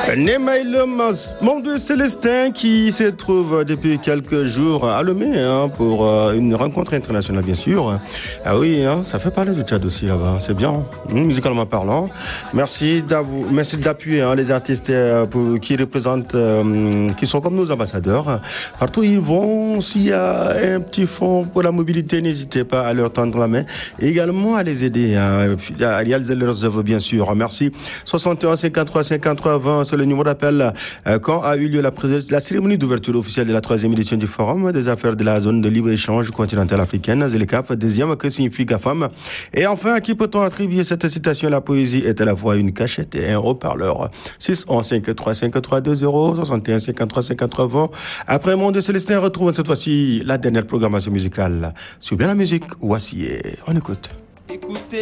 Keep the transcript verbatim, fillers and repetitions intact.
Nemaïle Monde Célestin qui se trouve depuis quelques jours à Lomé hein, pour euh, une rencontre internationale bien sûr. Ah oui, hein, ça fait parler du Tchad aussi là-bas, c'est bien, hein, musicalement parlant. Merci d'avou- merci d'appuyer hein, les artistes euh, pour, qui représentent, euh, qui sont comme nos ambassadeurs. Partout où ils vont, s'il y a un petit fonds pour la mobilité, n'hésitez pas à leur tendre la main et également à les aider hein, à réaliser leurs œuvres bien sûr. Merci. soixante et un cinquante-trois cinquante-trois vingt, c'est le numéro d'appel euh, quand a eu lieu la, prés- la cérémonie d'ouverture officielle de la troisième édition du Forum des affaires de la zone de libre-échange continentale africaine, ZLECAf, deuxième, que signifie GAFAM. Et enfin, à qui peut-on attribuer cette citation? La poésie est à la fois une cachette et un haut-parleur. six un cinq trois cinq trois deux zéro, soixante et un cinquante-trois cinquante-trois vingt. Après Monde Célestin, retrouvons cette fois-ci la dernière programmation musicale. Sur bien la musique, voici, on écoute. Écoutez.